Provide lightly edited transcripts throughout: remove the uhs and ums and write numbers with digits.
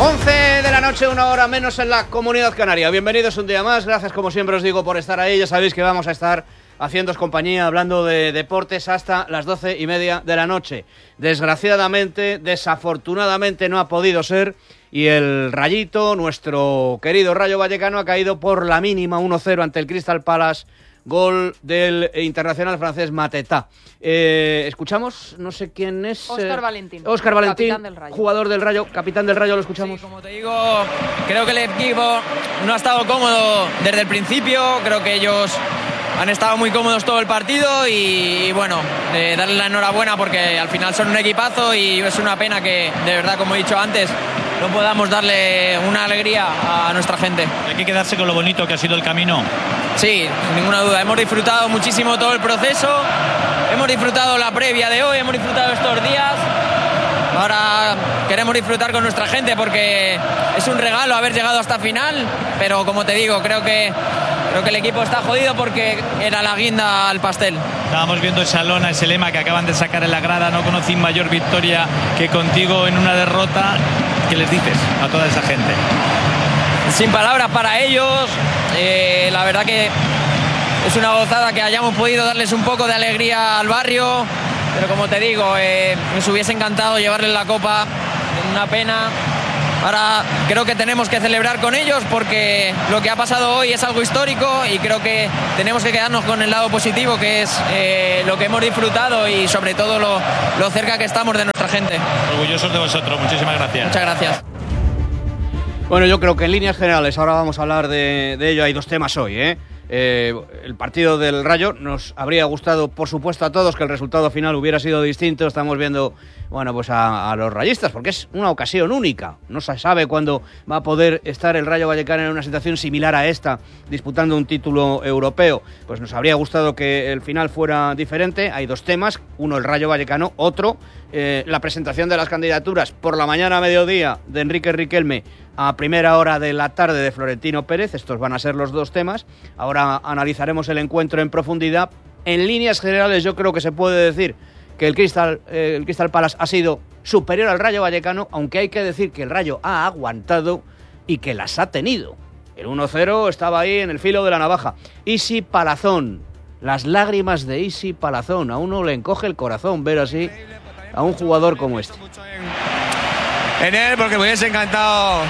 11 de la noche, 1 hora menos en la Comunidad Canaria. Bienvenidos un día más, gracias como siempre os digo por estar ahí. Ya sabéis que vamos a estar haciéndoos compañía, hablando de deportes hasta las 12:30 de la noche. Desgraciadamente, desafortunadamente no ha podido ser, y el Rayito, nuestro querido Rayo Vallecano, ha caído por la mínima 1-0 ante el Crystal Palace. Gol del internacional francés Mateta. Escuchamos, no sé quién es. Óscar Valentín. Óscar Valentín, capitán del Rayo. Jugador del Rayo, capitán del Rayo, lo escuchamos. Sí, como te digo, creo que el equipo no ha estado cómodo desde el principio. Creo que ellos han estado muy cómodos todo el partido y bueno, darle la enhorabuena porque al final son un equipazo y es una pena que, de verdad, como he dicho antes, no podamos darle una alegría a nuestra gente. Hay que quedarse con lo bonito que ha sido el camino. Sí, sin ninguna duda. Hemos disfrutado muchísimo todo el proceso, hemos disfrutado la previa de hoy, hemos disfrutado estos días. Ahora queremos disfrutar con nuestra gente porque es un regalo haber llegado hasta final, pero como te digo, creo que el equipo está jodido porque era la guinda al pastel. Estábamos viendo esa lona, ese lema que acaban de sacar en la grada. No conocí mayor victoria que contigo en una derrota. ¿Qué les dices a toda esa gente? Sin palabras para ellos. La verdad que es una gozada que hayamos podido darles un poco de alegría al barrio, pero como te digo, nos hubiese encantado llevarles la copa. Una pena. Ahora creo que tenemos que celebrar con ellos porque lo que ha pasado hoy es algo histórico y creo que tenemos que quedarnos con el lado positivo, que es lo que hemos disfrutado y sobre todo lo cerca que estamos de nuestra gente. Orgullosos de vosotros, muchísimas gracias. Muchas gracias. Bueno, yo creo que en líneas generales, ahora vamos a hablar de ello, hay dos temas hoy, el partido del Rayo, nos habría gustado, por supuesto, a todos que el resultado final hubiera sido distinto. Estamos viendo, bueno, pues a los rayistas, porque es una ocasión única. No se sabe cuándo va a poder estar el Rayo Vallecano en una situación similar a esta, disputando un título europeo. Pues nos habría gustado que el final fuera diferente. Hay dos temas, uno el Rayo Vallecano, otro la presentación de las candidaturas por la mañana a mediodía de Enrique Riquelme, a primera hora de la tarde de Florentino Pérez. Estos van a ser los dos temas. Ahora analizaremos el encuentro en profundidad. En líneas generales yo creo que se puede decir que el Crystal Palace ha sido superior al Rayo Vallecano, aunque hay que decir que el Rayo ha aguantado y que las ha tenido. El 1-0 estaba ahí en el filo de la navaja. Isi Palazón, las lágrimas de Isi Palazón. A uno le encoge el corazón ver así a un jugador como este. En él, porque me hubiese encantado.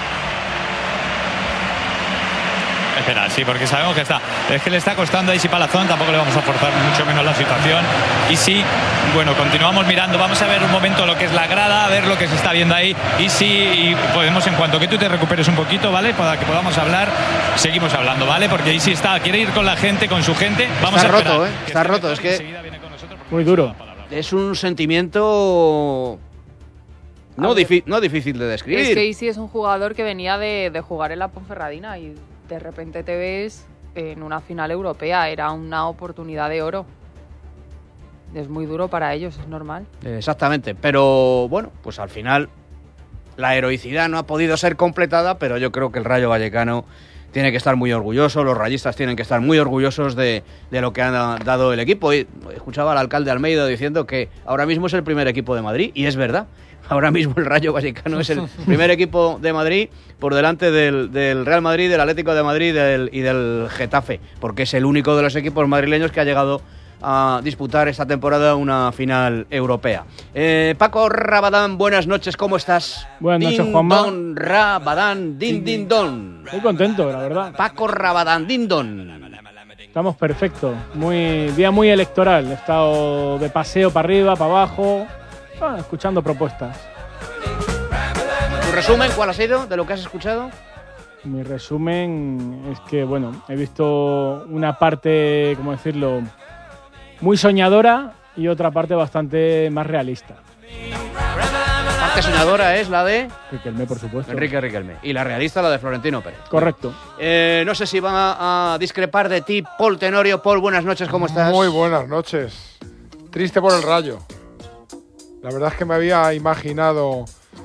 Espera, sí, porque sabemos que está. Es que le está costando a Isi Palazón, tampoco le vamos a forzar mucho menos la situación. Y sí, bueno, continuamos mirando. Vamos a ver un momento lo que es la grada, a ver lo que se está viendo ahí. Y sí, y podemos, en cuanto que tú te recuperes un poquito, ¿vale? Para que podamos hablar, seguimos hablando, ¿vale? Porque Isi quiere ir con la gente, con su gente. Vamos está a esperar, roto, está roto. Es que muy duro. Es un sentimiento no difícil de describir. Es que Isi es un jugador que venía de jugar en la Ponferradina y de repente te ves en una final europea. Era una oportunidad de oro. Es muy duro para ellos, es normal. Exactamente, pero bueno, pues al final la heroicidad no ha podido ser completada, pero yo creo que el Rayo Vallecano tiene que estar muy orgulloso, los rayistas tienen que estar muy orgullosos de lo que ha dado el equipo. Y escuchaba al alcalde Almeida diciendo que ahora mismo es el primer equipo de Madrid, y es verdad. Ahora mismo el Rayo Vallecano es el primer equipo de Madrid por delante del Real Madrid, del Atlético de Madrid y del Getafe, porque es el único de los equipos madrileños que ha llegado a disputar esta temporada una final europea. Paco Rabadán, buenas noches, ¿cómo estás? Buenas noches, Juanma. Don Rabadán, din don. Muy contento, la verdad. Paco Rabadán, din don. Estamos perfectos. Día muy electoral. He estado de paseo para arriba, para abajo, escuchando propuestas. ¿Tu resumen cuál ha sido de lo que has escuchado? Mi resumen es que, bueno, he visto una parte, ¿cómo decirlo?, muy soñadora y otra parte bastante más realista. La parte soñadora es la de Riquelme, por supuesto. Enrique Riquelme. Y la realista la de Florentino Pérez. Correcto. No sé si va a discrepar de ti Paul Tenorio. Paul, buenas noches, ¿cómo estás? Muy buenas noches. Triste por el Rayo. La verdad es que me había imaginado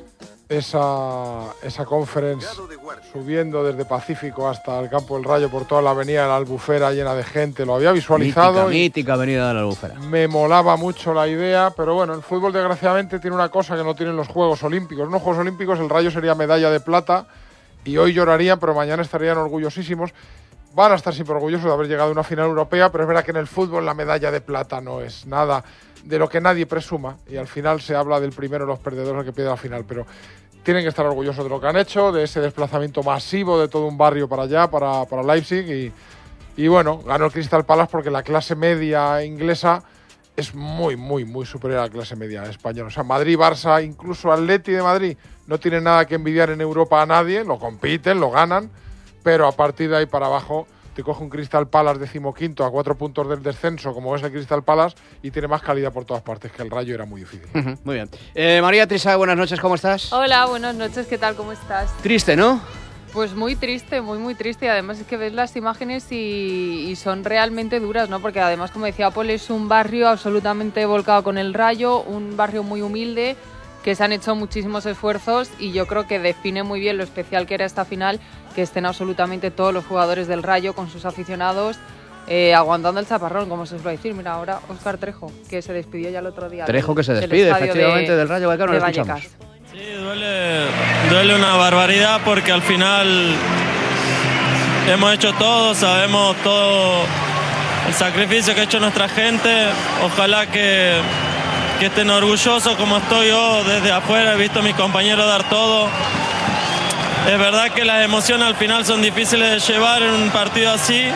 esa conference subiendo desde Pacífico hasta el campo del Rayo por toda la avenida de la Albufera llena de gente. Lo había visualizado. Mítica avenida de la Albufera. Me molaba mucho la idea, pero bueno, el fútbol desgraciadamente tiene una cosa que no tienen los Juegos Olímpicos. En los Juegos Olímpicos el Rayo sería medalla de plata y hoy llorarían, pero mañana estarían orgullosísimos. Van a estar siempre orgullosos de haber llegado a una final europea, pero es verdad que en el fútbol la medalla de plata no es nada de lo que nadie presuma, y al final se habla del primero de los perdedores, el que pierde la final, pero tienen que estar orgullosos de lo que han hecho, de ese desplazamiento masivo de todo un barrio para allá, para Leipzig, y bueno, ganó el Crystal Palace porque la clase media inglesa es muy, muy, muy superior a la clase media española. O sea, Madrid, Barça, incluso Atleti de Madrid no tienen nada que envidiar en Europa a nadie, lo compiten, lo ganan, pero a partir de ahí para abajo te coge un Crystal Palace 15º a 4 puntos del descenso, como es el Crystal Palace, y tiene más calidad por todas partes, que el Rayo era muy difícil. Muy bien. María Trisa, buenas noches, ¿cómo estás? Hola, buenas noches, ¿qué tal? ¿Cómo estás? Triste, ¿no? Pues muy triste, muy, muy triste. Y además es que ves las imágenes y son realmente duras, ¿no? Porque además, como decía Paul, es un barrio absolutamente volcado con el Rayo, un barrio muy humilde, que se han hecho muchísimos esfuerzos, y yo creo que define muy bien lo especial que era esta final, que estén absolutamente todos los jugadores del Rayo con sus aficionados aguantando el chaparrón, como se os va a decir. Mira, ahora Óscar Trejo, que se despidió ya el otro día. Trejo que se despide, efectivamente, del Rayo Vallecano, lo escuchamos. Sí, duele una barbaridad, porque al final hemos hecho todo, sabemos todo el sacrificio que ha hecho nuestra gente. Ojalá que estén orgullosos como estoy yo desde afuera. He visto a mis compañeros dar todo. Es verdad que las emociones al final son difíciles de llevar en un partido así,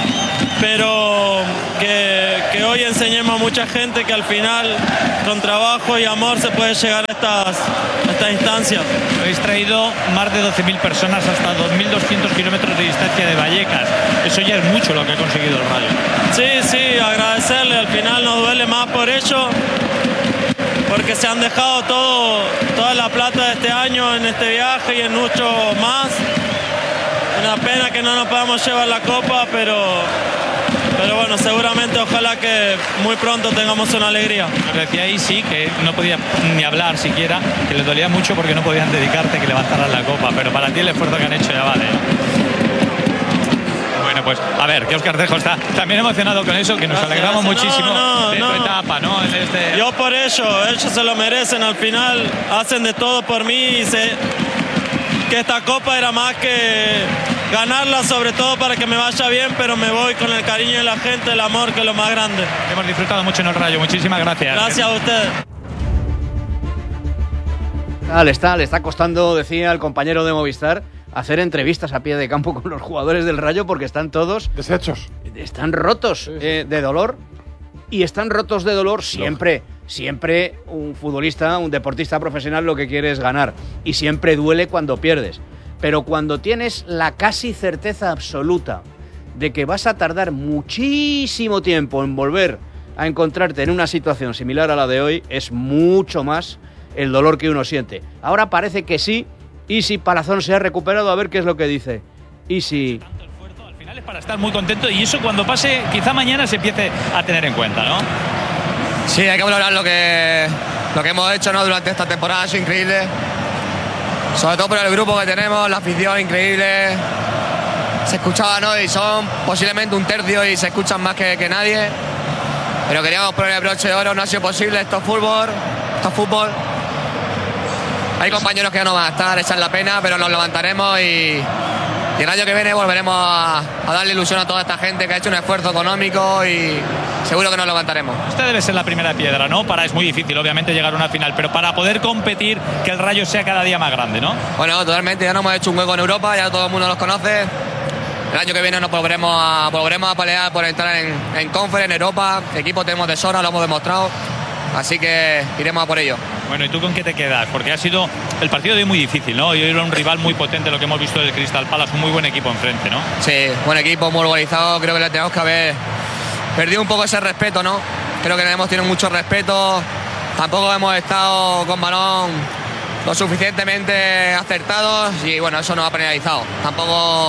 pero que hoy enseñemos a mucha gente que al final con trabajo y amor se puede llegar a estas instancias. Habéis traído más de 12.000 personas hasta 2.200 kilómetros de distancia de Vallecas. Eso ya es mucho lo que ha conseguido el Rayo. Sí, agradecerle. Al final nos duele más por ello, porque se han dejado toda la plata de este año en este viaje y en mucho más. Una pena que no nos podamos llevar la copa, pero bueno, seguramente, ojalá que muy pronto tengamos una alegría. Nos decía ahí, sí, que no podía ni hablar siquiera, que les dolía mucho porque no podían dedicarte que levantaran la copa, pero para ti el esfuerzo que han hecho ya vale. Bueno, pues a ver, que Óscar Trejo está también emocionado con eso, que nos alegramos muchísimo de tu etapa, ¿no? Yo por ellos se lo merecen. Al final hacen de todo por mí, y sé que esta copa era más que ganarla, sobre todo para que me vaya bien, pero me voy con el cariño de la gente, el amor, que es lo más grande. Hemos disfrutado mucho en el Rayo, muchísimas gracias. Gracias a ustedes. Le está costando, decía el compañero de Movistar, hacer entrevistas a pie de campo con los jugadores del Rayo, porque están todos deshechos, están rotos de dolor, y están rotos de dolor siempre. Siempre un futbolista, un deportista profesional, lo que quiere es ganar, y siempre duele cuando pierdes. Pero cuando tienes la casi certeza absoluta de que vas a tardar muchísimo tiempo en volver a encontrarte en una situación similar a la de hoy, es mucho más el dolor que uno siente. Ahora parece que sí, y si Palazón se ha recuperado, a ver qué es lo que dice. Y si... Al final es para estar muy contento, y eso cuando pase, quizá mañana se empiece a tener en cuenta, ¿no? Sí, hay que valorar lo que hemos hecho, ¿no? Durante esta temporada. Ha sido increíble, sobre todo por el grupo que tenemos, la afición increíble. Se escuchaba, ¿no? Y son posiblemente un tercio y se escuchan más que nadie, pero queríamos poner el broche de oro, no ha sido posible. Esto es fútbol. Hay compañeros que ya no van a estar, esa es la pena, pero nos levantaremos, y el año que viene volveremos a darle ilusión a toda esta gente que ha hecho un esfuerzo económico, y seguro que nos levantaremos. Esta debe ser la primera piedra, ¿no? Es muy difícil, obviamente, llegar a una final, pero para poder competir, que el Rayo sea cada día más grande, ¿no? Bueno, totalmente, ya nos hemos hecho un hueco en Europa, ya todo el mundo nos conoce. El año que viene nos volveremos a pelear por entrar en Conference, en Europa. Equipo tenemos de sobra, lo hemos demostrado, así que iremos a por ello. Bueno, ¿y tú con qué te quedas? Porque ha sido el partido de hoy muy difícil, ¿no? Y hoy era un rival muy potente, lo que hemos visto del Crystal Palace, un muy buen equipo enfrente, ¿no? Sí, buen equipo, muy organizado. Creo que le tenemos que haber perdido un poco ese respeto, ¿no? Creo que hemos tenido mucho respeto. Tampoco hemos estado con balón lo suficientemente acertados, y bueno, eso nos ha penalizado. Tampoco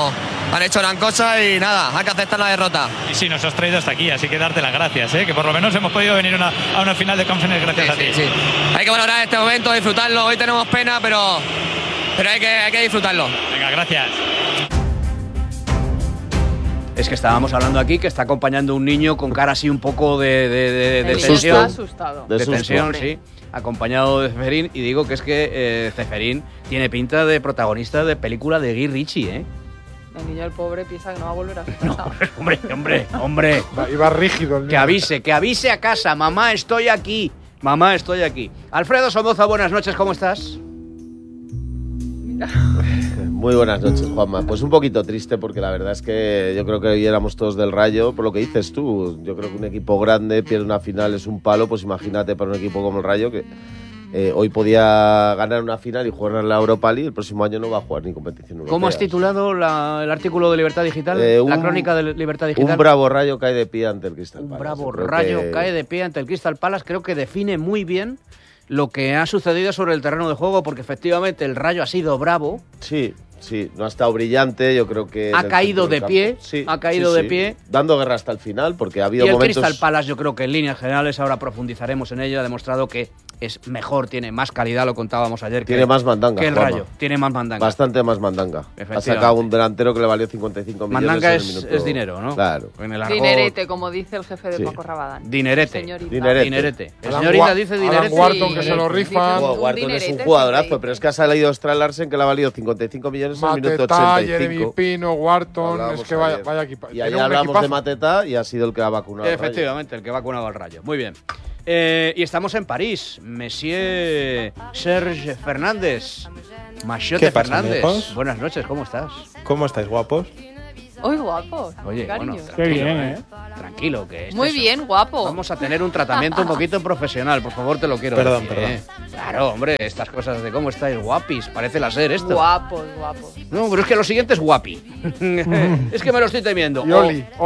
han hecho gran cosa y nada, hay que aceptar la derrota. Y sí, nos has traído hasta aquí, así que darte las gracias, que por lo menos hemos podido venir a una final de Conference gracias a ti. Sí. Hay que valorar este momento, disfrutarlo. Hoy tenemos pena, pero hay que disfrutarlo. Venga, gracias. Es que estábamos hablando aquí que está acompañando un niño con cara así un poco de tensión. Está asustado. De tensión, sí. Acompañado de Ceferín. Y digo que es que Ceferín tiene pinta de protagonista de película de Guy Ritchie, ¿eh? El niño, el pobre, piensa que no va a volver a su casa. Hombre. Iba rígido el niño. Que avise a casa. Mamá, estoy aquí. Alfredo Somoza, buenas noches, ¿cómo estás? Muy buenas noches, Juanma. Pues un poquito triste porque la verdad es que yo creo que hoy éramos todos del Rayo, por lo que dices tú. Yo creo que un equipo grande pierde una final es un palo, pues imagínate para un equipo como el Rayo que hoy podía ganar una final y jugar en la Europa League, el próximo año no va a jugar ni competición europea. ¿Cómo has titulado el artículo de Libertad Digital? La crónica de Libertad Digital. Un bravo Rayo cae de pie ante el Crystal Palace. Un bravo Rayo cae de pie ante el Crystal Palace. Creo que define muy bien lo que ha sucedido sobre el terreno de juego, porque efectivamente el Rayo ha sido bravo. Sí, no ha estado brillante, yo creo que... Ha caído de pie, de pie. Dando guerra hasta el final, porque ha habido momentos... momentos... Y el Crystal Palace, yo creo que en líneas generales, ahora profundizaremos en ello, ha demostrado que es mejor, tiene más calidad, lo contábamos ayer. Tiene más mandanga, que el Rayo, tiene más mandanga. Bastante más mandanga. Ha sacado un delantero que le valió 55 millones mandanga en el minuto... es dinero, ¿no? Claro. En el argot... Dinerete, como dice el jefe de Paco Rabadán. Dinerete. Dinerete. El señorita dice dinerete. Alan Wharton, que se lo rifan. Wharton es un jugadorazo, pero es que ha salido Strand Larsen, que le ha valido 55 millones en el minuto 85. Jeremy Pino, Wharton, es que vaya equipo. Y ayer hablamos de Mateta y ha sido el que ha vacunado. Efectivamente, el que ha vacunado al Rayo. Muy bien. Y estamos en París. Monsieur Serge Fernández. Machete Fernández. Amigos? Buenas noches, ¿cómo estás? ¿Cómo estáis, guapos? Uy, guapo. Oye, bueno, Qué bien, tranquilo, que muy bien, guapo. Vamos a tener un tratamiento un poquito profesional, por favor, te lo quiero decir. Perdón. Claro, hombre, estas cosas de cómo estáis guapis, parece la ser esto. Guapos. No, pero es que lo siguiente es guapi. Es que me lo estoy temiendo. Y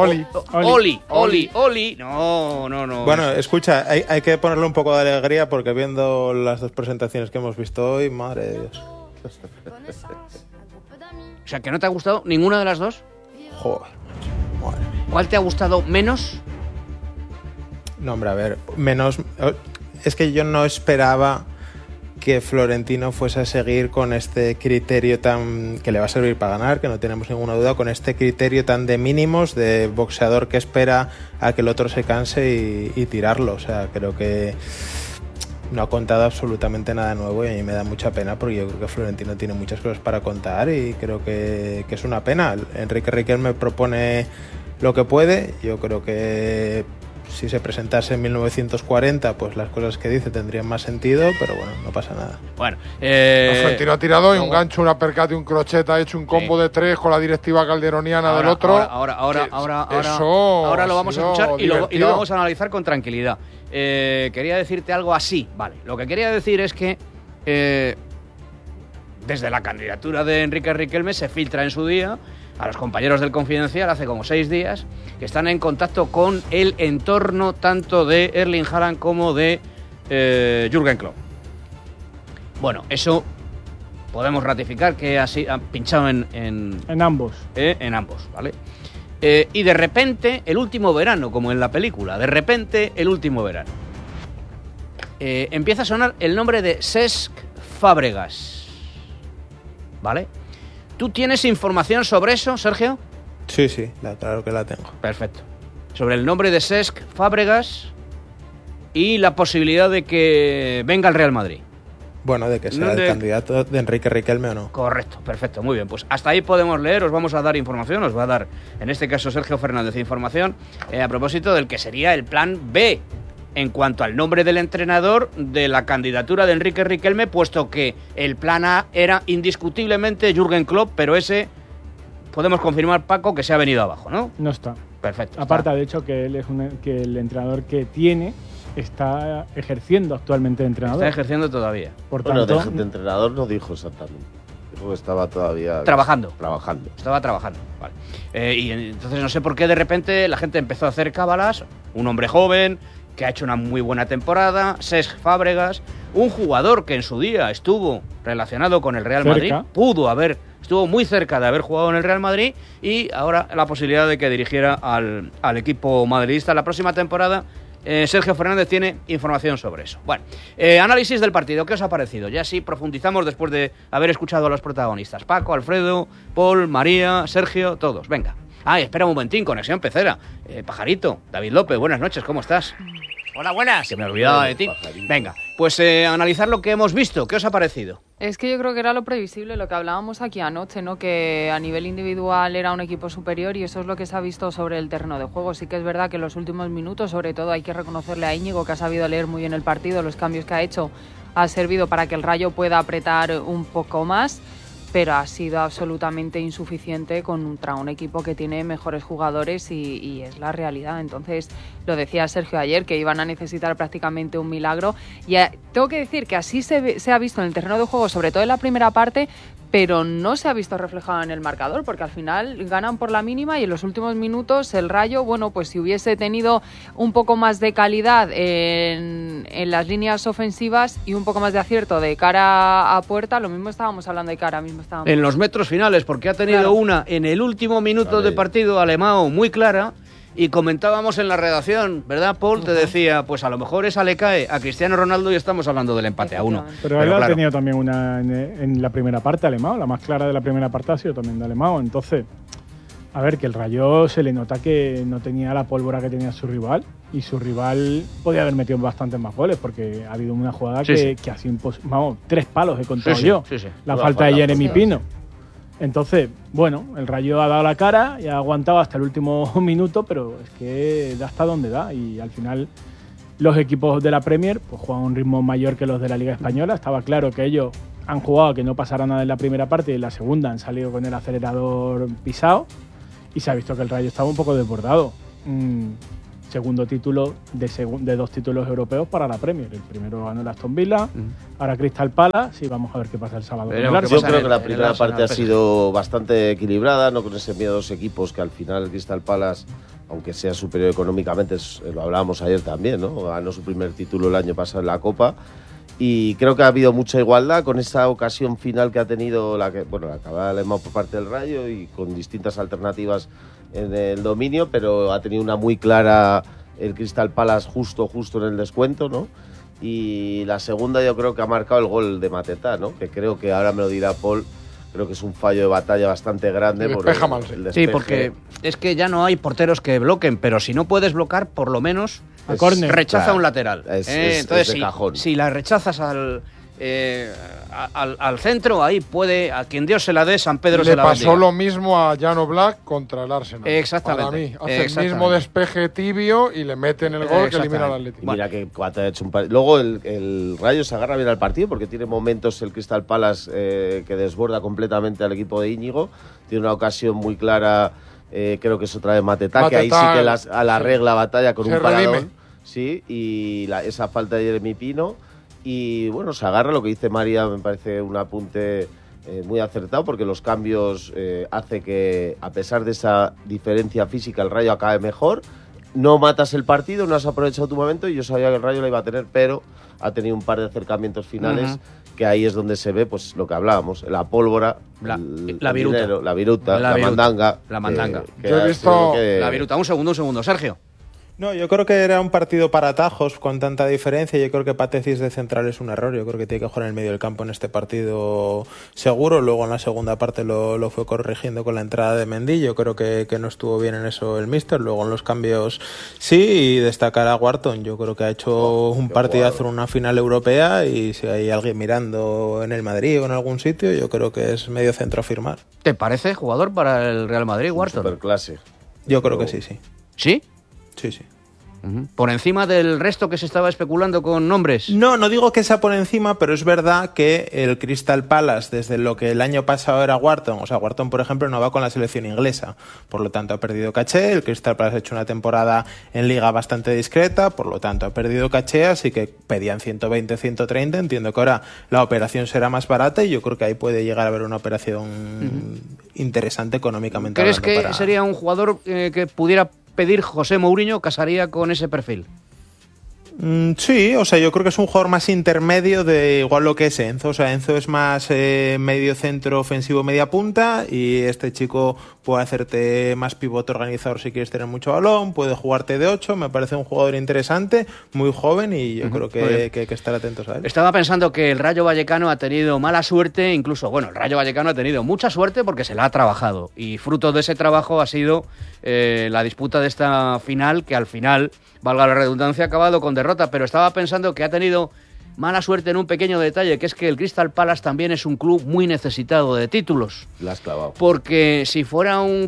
Oli. No. Bueno, escucha, hay que ponerle un poco de alegría porque viendo las dos presentaciones que hemos visto hoy, madre de Dios. O sea, ¿que no te ha gustado ninguna de las dos? Joder, madre mía. ¿Cuál te ha gustado menos? No, hombre, a ver, menos... Es que yo no esperaba que Florentino fuese a seguir con este criterio tan... que le va a servir para ganar, que no tenemos ninguna duda, con este criterio tan de mínimos, de boxeador que espera a que el otro se canse y tirarlo. O sea, creo que no ha contado absolutamente nada nuevo y a mí me da mucha pena porque yo creo que Florentino tiene muchas cosas para contar y creo que es una pena. Enrique Riquelme propone lo que puede. Yo creo que si se presentase en 1940, pues las cosas que dice tendrían más sentido, pero bueno, no pasa nada. Bueno, Florentino ha tirado y un gancho, una percate, un crochet, ha hecho un combo de 3 con la directiva calderoniana del otro. Ahora lo vamos a escuchar y lo vamos a analizar con tranquilidad. Quería decirte algo así, vale. Lo que quería decir es que desde la candidatura de Enrique Riquelme se filtra en su día a los compañeros del Confidencial hace como 6 días que están en contacto con el entorno tanto de Erling Haaland como de Jürgen Klopp. Bueno, eso podemos ratificar que así han pinchado en ambos. En ambos, ¿vale? Y de repente, el último verano, como en la película, empieza a sonar el nombre de Cesc Fábregas, ¿vale? ¿Tú tienes información sobre eso, Sergio? Sí, claro que la tengo. Perfecto. Sobre el nombre de Cesc Fábregas y la posibilidad de que venga al Real Madrid. Bueno, de que sea el candidato de Enrique Riquelme o no. Correcto, perfecto, muy bien. Pues hasta ahí podemos leer, os vamos a dar información, os va a dar, en este caso, Sergio Fernández, información a propósito del que sería el plan B en cuanto al nombre del entrenador de la candidatura de Enrique Riquelme, puesto que el plan A era indiscutiblemente Jürgen Klopp, pero ese podemos confirmar, Paco, que se ha venido abajo, ¿no? No está. Perfecto. Aparte, de hecho, que él es que el entrenador que tiene está ejerciendo actualmente de entrenador. Está ejerciendo todavía. Por tanto, de entrenador no dijo exactamente. Dijo que estaba todavía trabajando. Estaba trabajando, vale. Y entonces no sé por qué de repente la gente empezó a hacer cábalas. Un hombre joven que ha hecho una muy buena temporada, Cesc Fábregas, un jugador que en su día estuvo relacionado con el Real Madrid, pudo haber estuvo muy cerca de haber jugado en el Real Madrid y ahora la posibilidad de que dirigiera al equipo madridista la próxima temporada. Sergio Fernández tiene información sobre eso. Bueno, análisis del partido, ¿qué os ha parecido? Ya sí profundizamos después de haber escuchado a los protagonistas. Paco, Alfredo, Paul, María, Sergio, todos, venga. Espera un momentín, conexión pecera. Pajarito, David López, buenas noches, ¿cómo estás? Hola, buenas. Que me he olvidado de ti. Venga, pues analizar lo que hemos visto. ¿Qué os ha parecido? Es que yo creo que era lo previsible, lo que hablábamos aquí anoche, ¿no? Que a nivel individual era un equipo superior y eso es lo que se ha visto sobre el terreno de juego. Sí que es verdad que en los últimos minutos, sobre todo, hay que reconocerle a Íñigo, que ha sabido leer muy bien el partido, los cambios que ha hecho ha servido para que el Rayo pueda apretar un poco más, pero ha sido absolutamente insuficiente contra un equipo que tiene mejores jugadores y es la realidad. Entonces, lo decía Sergio ayer, que iban a necesitar prácticamente un milagro. Y tengo que decir que así se ha visto en el terreno de juego, sobre todo en la primera parte, pero no se ha visto reflejado en el marcador, porque al final ganan por la mínima y en los últimos minutos el Rayo, bueno, pues si hubiese tenido un poco más de calidad en las líneas ofensivas y un poco más de acierto de cara a puerta, lo mismo estábamos hablando de cara, mismo estábamos... En los metros finales, porque ha tenido una en el último minuto de partido Alemão muy clara. Y comentábamos en la redacción, ¿verdad, Paul? Te decía, pues a lo mejor esa le cae a Cristiano Ronaldo y estamos hablando del empate a 1. Pero él claro, ha tenido también una en la primera parte, Alemão. La más clara de la primera parte ha sido también de Alemão. Entonces, a ver, que el Rayo se le nota que no tenía la pólvora que tenía su rival. Y su rival podía haber metido bastantes más goles, porque ha habido una jugada que ha sido vamos, 3 palos he contado yo. La falta de Jeremy Pino. Entonces, bueno, el Rayo ha dado la cara y ha aguantado hasta el último minuto, pero es que da hasta donde da. Y al final los equipos de la Premier pues juegan a un ritmo mayor que los de la Liga Española. Estaba claro que ellos han jugado a que no pasara nada en la primera parte y en la segunda han salido con el acelerador pisado y se ha visto que el Rayo estaba un poco desbordado. Segundo título de 2 títulos europeos para la Premier. El primero ganó el Aston Villa, ahora Crystal Palace y vamos a ver qué pasa el sábado. Yo creo que la primera parte ha sido bastante equilibrada, no con ese miedo a los equipos, que al final el Crystal Palace, aunque sea superior económicamente, lo hablábamos ayer también, ¿no? Ganó su primer título el año pasado en la Copa. Y creo que ha habido mucha igualdad con esa ocasión final que ha tenido la acabada Alemão por parte del Rayo y con distintas alternativas en el dominio, pero ha tenido una muy clara el Crystal Palace justo en el descuento, ¿no? Y la segunda yo creo que ha marcado el gol de Mateta, ¿no? Que creo que ahora me lo dirá Paul, creo que es un fallo de batalla bastante grande. El despeja mal, sí. Sí, porque es que ya no hay porteros que bloquen, pero si no puedes bloquear, por lo menos rechaza un lateral. Entonces, si la rechazas al centro, ahí puede, a quien Dios se la dé, San Pedro se la bendiga. Le pasó lo mismo a Jan Oblak contra el Arsenal. Exactamente. Para mí, hace el mismo despeje tibio y le meten el gol que elimina al Atlético. Mira que Cuata ha hecho un luego el Rayo se agarra bien al partido porque tiene momentos el Crystal Palace que desborda completamente al equipo de Íñigo. Tiene una ocasión muy clara, creo que es otra de Mateta, que ahí sí que la arregla batalla con un paradón. Sí, y esa falta de Jeremy Pino. Y bueno, se agarra, lo que dice María me parece un apunte muy acertado, porque los cambios hace que, a pesar de esa diferencia física, el Rayo acabe mejor. No matas el partido, no has aprovechado tu momento, y yo sabía que el Rayo la iba a tener, pero ha tenido un par de acercamientos finales que ahí es donde se ve pues lo que hablábamos, la pólvora, la viruta, dinero, la viruta, la mandanga. La mandanga. Yo he visto la viruta. Un segundo, Sergio. No, yo creo que era un partido para atajos con tanta diferencia. Yo creo que Patecis de central es un error. Yo creo que tiene que jugar en el medio del campo en este partido seguro. Luego en la segunda parte lo fue corrigiendo con la entrada de Mendy. Yo creo que no estuvo bien en eso el míster. Luego en los cambios sí, y destacar a Wharton. Yo creo que ha hecho un partidazo en una final europea, y si hay alguien mirando en el Madrid o en algún sitio, yo creo que es medio centro a firmar. ¿Te parece jugador para el Real Madrid, Wharton? Superclase. Yo creo que sí. ¿Sí? Sí. ¿Por encima del resto que se estaba especulando con nombres? No digo que sea por encima, pero es verdad que el Crystal Palace, desde lo que el año pasado era Wharton, o sea, Wharton, por ejemplo, no va con la selección inglesa, por lo tanto ha perdido caché. El Crystal Palace ha hecho una temporada en Liga bastante discreta, por lo tanto ha perdido caché, así que pedían 120, 130, entiendo que ahora la operación será más barata y yo creo que ahí puede llegar a haber una operación interesante económicamente. ¿Crees que sería un jugador que pudiera pedir José Mourinho, casaría con ese perfil? Sí, o sea, yo creo que es un jugador más intermedio de igual lo que es Enzo. O sea, Enzo es más medio centro ofensivo, media punta, y este chico puede hacerte más pivote organizador si quieres tener mucho balón, puede jugarte de 8, me parece un jugador interesante, muy joven, y yo creo que hay que estar atentos a él. Estaba pensando que el Rayo Vallecano ha tenido mala suerte, incluso, bueno, el Rayo Vallecano ha tenido mucha suerte porque se la ha trabajado, y fruto de ese trabajo ha sido la disputa de esta final, que al final, valga la redundancia, ha acabado con derrota, pero estaba pensando que ha tenido mala suerte en un pequeño detalle, que es que el Crystal Palace también es un club muy necesitado de títulos. La has clavado. Porque si fuera un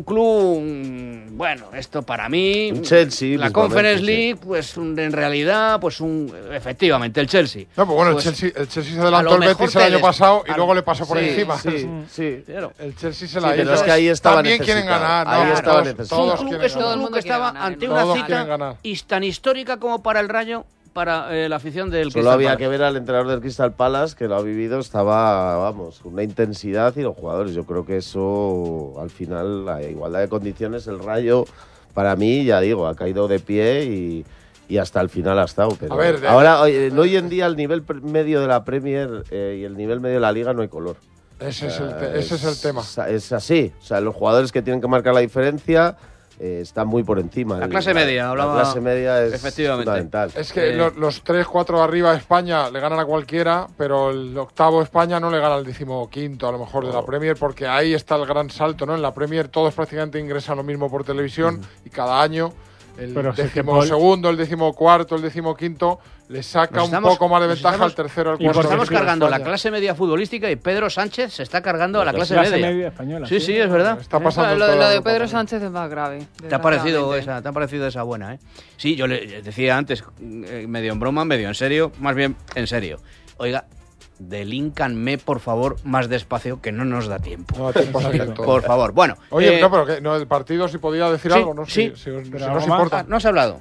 club, bueno, esto para mí, un Chelsea, la Conference League, pues en realidad, pues efectivamente el Chelsea. No, pues bueno, pues, el Chelsea se adelantó el Betis el año pasado y luego le pasó por encima. Sí. Claro. El Chelsea se la hizo. Pero es que ahí estaba también quieren ganar. Ahí estaba necesitado. Todo el mundo estaba ante una cita tan histórica como para el Rayo, para la afición del Crystal Palace. Solo había que ver al entrenador del Crystal Palace, que lo ha vivido, estaba, vamos, una intensidad, y los jugadores. Yo creo que eso, al final, la igualdad de condiciones, el Rayo, para mí, ya digo, ha caído de pie y hasta el final ha estado. Pero a ver, ahora, hoy en día, el nivel medio de la Premier y el nivel medio de la Liga no hay color. Ese es el tema. Es así. O sea, los jugadores que tienen que marcar la diferencia están muy por encima. La clase media, hablaba. La clase media es efectivamente fundamental. Es que los 3-4 arriba de España le ganan a cualquiera, pero el octavo España no le gana al 15º a lo mejor de la Premier, porque ahí está el gran salto, ¿no? En la Premier todos prácticamente ingresan lo mismo por televisión y cada año el 12º, el 14º, el 15º le saca un poco más de ventaja al tercero, al cuarto. Y estamos cargando la clase media futbolística, y Pedro Sánchez se está cargando a la clase media española. Sí, es verdad. Está pasando lo de Pedro Sánchez es más grave. ¿Te ha parecido esa buena, Sí, yo le decía antes, medio en broma, medio en serio, más bien en serio. Oiga, delíncanme, por favor, más despacio, que no nos da tiempo. No, tiempo todo. Por favor. Bueno. Oye, pero que el partido si podía decir algo, ¿no? Sí. Si no os importa. No has hablado.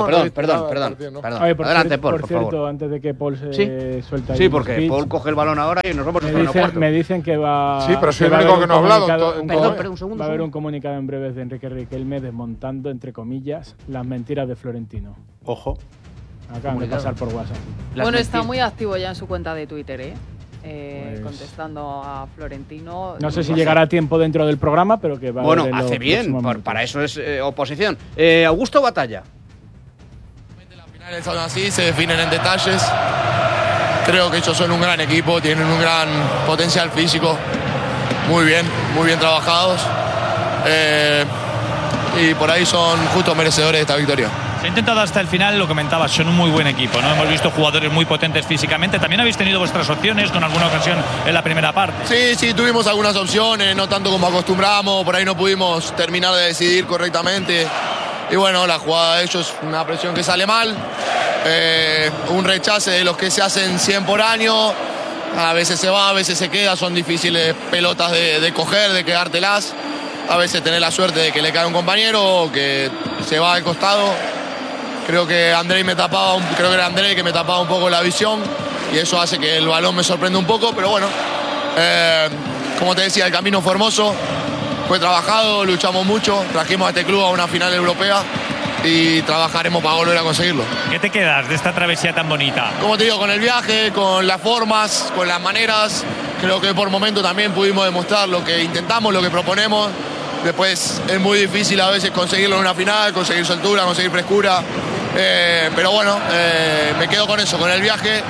Perdón. Oye, adelante, Paul, por cierto, favor. antes de que Paul se suelta ahí. Sí, porque Paul coge el balón ahora y nos vamos al aeropuerto. Me dicen que va. Sí, pero soy el único que no ha hablado. Perdón, un segundo. Va a haber un comunicado en breves de Enrique Riquelme desmontando, entre comillas, las mentiras de Florentino. Ojo. Acaban de pasar por WhatsApp. Bueno, está muy activo ya en su cuenta de Twitter, contestando a Florentino. No sé si llegará a tiempo dentro del programa, pero que va a Bueno, hace bien, para eso es oposición. Augusto Batalla. Las finales son así, se definen en detalles. Creo que ellos son un gran equipo, tienen un gran potencial físico, muy bien trabajados. Y por ahí son justos merecedores de esta victoria. Se ha intentado hasta el final, lo comentabas, son un muy buen equipo, ¿no? Hemos visto jugadores muy potentes físicamente. También habéis tenido vuestras opciones con alguna ocasión en la primera parte. Sí, tuvimos algunas opciones, no tanto como acostumbramos, por ahí no pudimos terminar de decidir correctamente. Y bueno, la jugada de ellos, una presión que sale mal, un rechace de los que se hacen 100 por año, a veces se va, a veces se queda, son difíciles pelotas de coger, de quedártelas. A veces tener la suerte de que le cae un compañero o que se va al costado. Creo que era André que me tapaba un poco la visión y eso hace que el balón me sorprenda un poco, pero bueno, como te decía, el camino fue hermoso, fue trabajado, luchamos mucho, trajimos a este club a una final europea y trabajaremos para volver a conseguirlo. ¿Qué te quedas de esta travesía tan bonita? Como te digo, con el viaje, con las formas, con las maneras, creo que por momento también pudimos demostrar lo que intentamos, lo que proponemos. Después es muy difícil a veces conseguirlo en una final, conseguir soltura, conseguir frescura. Pero bueno, me quedo con eso, con el viaje.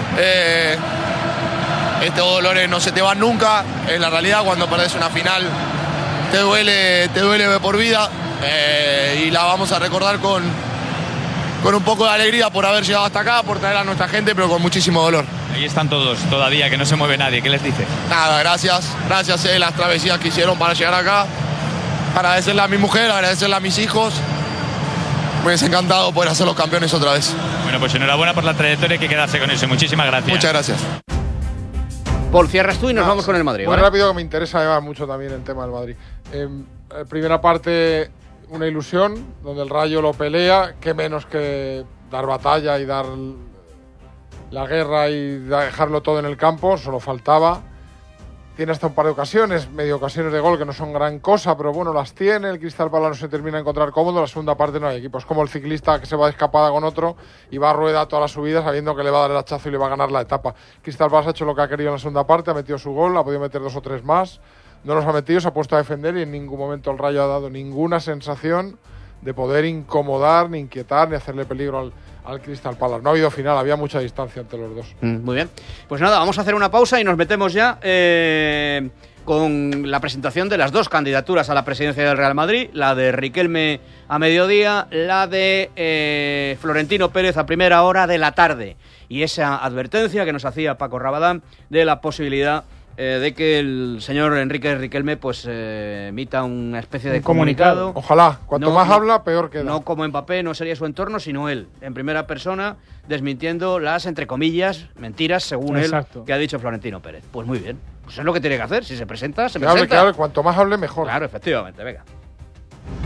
Estos dolores no se te van nunca. En la realidad, cuando perdés una final, te duele de por vida. Y la vamos a recordar con un poco de alegría por haber llegado hasta acá, por traer a nuestra gente, pero con muchísimo dolor. Ahí están todos todavía, que no se mueve nadie. ¿Qué les dice? Nada, gracias las travesías que hicieron para llegar acá. Agradecerle a mi mujer, agradecerle a mis hijos. Me hubiese encantado poder hacer los campeones otra vez. Bueno, pues enhorabuena por la trayectoria, hay que quedarse con eso. Muchísimas gracias. Muchas gracias. Paul, cierras tú y nos vamos con el Madrid. Muy ¿vale? rápido, que me interesa además mucho también el tema del Madrid. Primera parte, una ilusión, donde el Rayo lo pelea, que menos que dar batalla y dar la guerra y dejarlo todo en el campo, solo faltaba. Tiene hasta un par de ocasiones, medio ocasiones de gol que no son gran cosa, pero bueno, las tiene. El Crystal Palace no se termina de encontrar cómodo. La segunda parte no hay equipo. Es como el ciclista que se va de escapada con otro y va a rueda toda la subida sabiendo que le va a dar el hachazo y le va a ganar la etapa. Crystal Palace ha hecho lo que ha querido en la segunda parte, ha metido su gol, ha podido meter 2 o 3 más. No los ha metido, se ha puesto a defender y en ningún momento el Rayo ha dado ninguna sensación de poder incomodar, ni inquietar, ni hacerle peligro al Crystal Palace. No ha habido final, había mucha distancia entre los dos. Muy bien. Pues nada, vamos a hacer una pausa y nos metemos ya con la presentación de las 2 candidaturas a la presidencia del Real Madrid, la de Riquelme a mediodía, la de Florentino Pérez a primera hora de la tarde. Y esa advertencia que nos hacía Paco Rabadán de la posibilidad de que el señor Enrique Riquelme pues emita una especie de comunicado. Ojalá, cuanto más habla, peor queda. No como Mbappé, no sería su entorno, sino él, en primera persona, desmintiendo las, entre comillas, mentiras, según él, que ha dicho Florentino Pérez. Pues muy bien, pues es lo que tiene que hacer, si se presenta, se presenta. Que hable, cuanto más hable, mejor. Claro, efectivamente, venga.